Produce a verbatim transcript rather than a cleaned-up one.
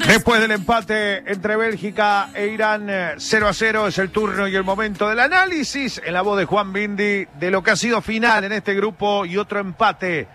Después del empate entre Bélgica e Irán cero a cero, es el turno y el momento del análisis en la voz de Juan Bindi de lo que ha sido final en este grupo y otro empate